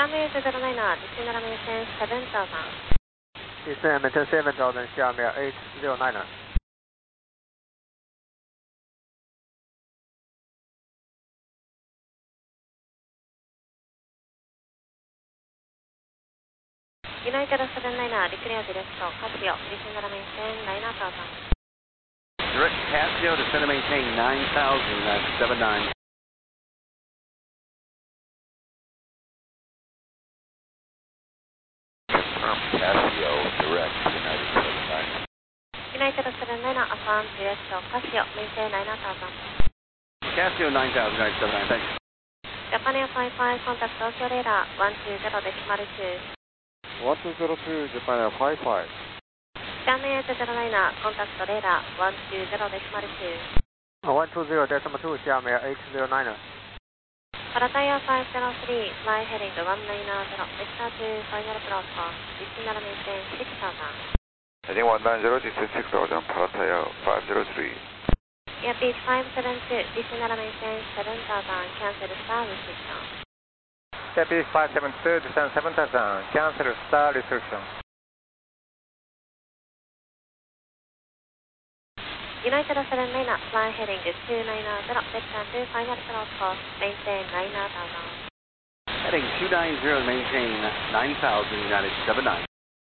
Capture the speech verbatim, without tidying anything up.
Damage zero nine, descend maintain seven thousand. Descend maintain seven thousand, 下面 eight zero nine。 United seven nine, declare direct Casio, descend maintain nine thousand. Direct Casio, descend maintain nine thousand, United seven nine. Confirm Casio, direct, United seven nine. United seven nine, affirm direct Casio, maintain nine thousand. Casio nine thousand, United seven nine, thanks. Japan Air five five, contact Tokyo radar one two zero decimal two. one two zero two, Japan Air five five. Japan Air zero nine, contact radar one two zero decimal two. one two zero decimal two, 下面 eight zero nine。 Pattaya five zero three, fly heading one nine zero, vector to final approach, descend maintain six thousand. Heading one nine zero, descend six thousand, Pattaya five zero three. Airbus five seven two, descend maintain seven thousand, cancel star restriction. Airbus five seven two, descend seven thousand, cancel star restriction. United seven nine, fly heading two nine zero, vector to final approach, maintain nine thousand. Heading two nine zero, maintain nine thousand, United seven nine.